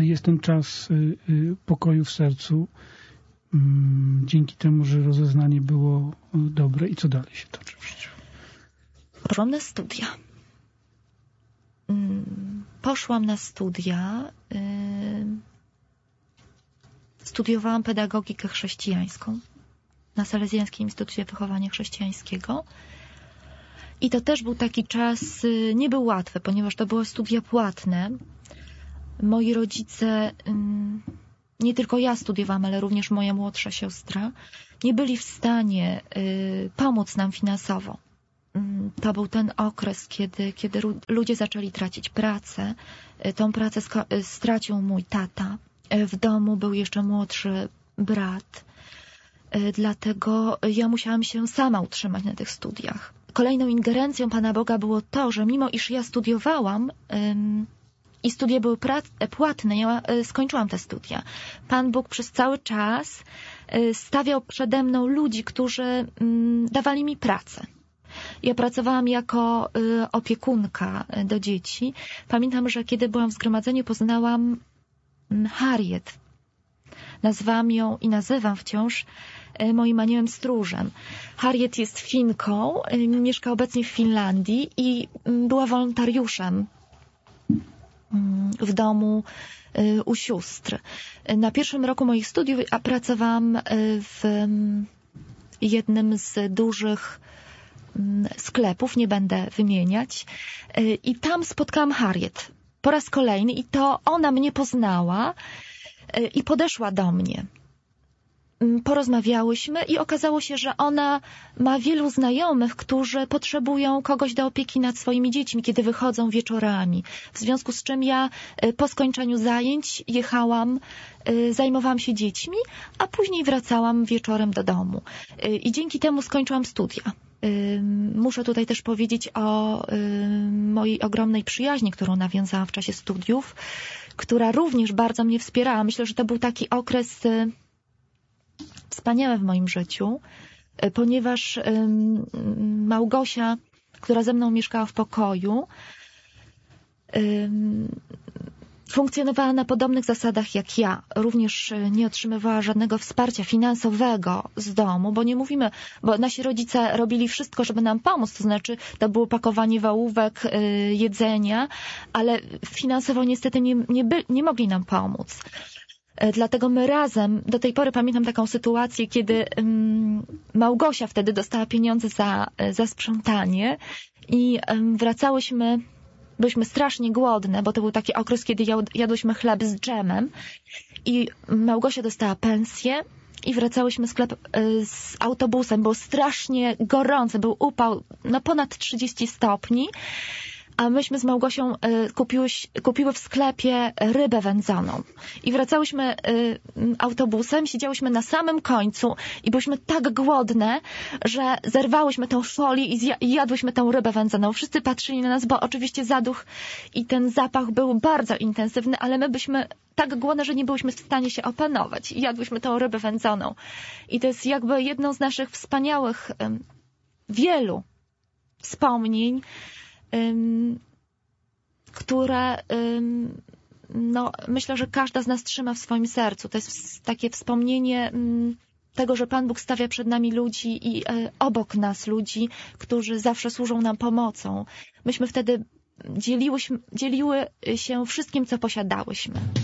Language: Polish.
No jest ten czas pokoju w sercu, dzięki temu, że rozeznanie było dobre. I co dalej się toczy w życiu? Poszłam na studia. Studiowałam pedagogikę chrześcijańską na Salezjańskim Instytucie Wychowania Chrześcijańskiego. I to też był taki czas, nie był łatwy, ponieważ to były studia płatne. Moi rodzice, nie tylko ja studiowałam, ale również moja młodsza siostra, nie byli w stanie pomóc nam finansowo. To był ten okres, kiedy ludzie zaczęli tracić pracę. Tą pracę stracił mój tata. W domu był jeszcze młodszy brat. Dlatego ja musiałam się sama utrzymać na tych studiach. Kolejną ingerencją Pana Boga było to, że mimo iż ja studiowałam i studia były płatne, ja skończyłam te studia. Pan Bóg przez cały czas stawiał przede mną ludzi, którzy dawali mi pracę. Ja pracowałam jako opiekunka do dzieci. Pamiętam, że kiedy byłam w zgromadzeniu, poznałam Harriet. Nazwałam ją i nazywam wciąż moim aniołem stróżem. Harriet jest Finką, mieszka obecnie w Finlandii i była wolontariuszem w domu u sióstr. Na pierwszym roku moich studiów pracowałam w jednym z dużych sklepów, nie będę wymieniać. I tam spotkałam Harriet po raz kolejny i to ona mnie poznała i podeszła do mnie. Porozmawiałyśmy i okazało się, że ona ma wielu znajomych, którzy potrzebują kogoś do opieki nad swoimi dziećmi, kiedy wychodzą wieczorami. W związku z czym ja po skończeniu zajęć jechałam, zajmowałam się dziećmi, a później wracałam wieczorem do domu. I dzięki temu skończyłam studia. Muszę tutaj też powiedzieć o mojej ogromnej przyjaźni, którą nawiązałam w czasie studiów, która również bardzo mnie wspierała. Myślę, że to był taki okres wspaniały w moim życiu, ponieważ Małgosia, która ze mną mieszkała w pokoju, funkcjonowała na podobnych zasadach jak ja. Również nie otrzymywała żadnego wsparcia finansowego z domu, bo nasi rodzice robili wszystko, żeby nam pomóc. To znaczy, to było pakowanie wałówek, jedzenia, ale finansowo niestety nie mogli nam pomóc. Dlatego my razem, do tej pory pamiętam taką sytuację, kiedy Małgosia wtedy dostała pieniądze za sprzątanie i wracałyśmy. Byliśmy strasznie głodne, bo to był taki okres, kiedy jadłyśmy chleb z dżemem i Małgosia dostała pensję i wracałyśmy z autobusem. Było strasznie gorące, był upał ponad 30 stopni, a myśmy z Małgosią kupiły w sklepie rybę wędzoną. I wracałyśmy autobusem, siedziałyśmy na samym końcu i byliśmy tak głodne, że zerwałyśmy tą folię i jadłyśmy tą rybę wędzoną. Wszyscy patrzyli na nas, bo oczywiście zaduch i ten zapach był bardzo intensywny, ale my byliśmy tak głodne, że nie byłyśmy w stanie się opanować. I jadłyśmy tą rybę wędzoną. I to jest jakby jedno z naszych wspaniałych, wielu wspomnień, które myślę, że każda z nas trzyma w swoim sercu. To jest takie wspomnienie tego, że Pan Bóg stawia przed nami ludzi i obok nas ludzi, którzy zawsze służą nam pomocą. Myśmy wtedy dzieliły się wszystkim, co posiadałyśmy.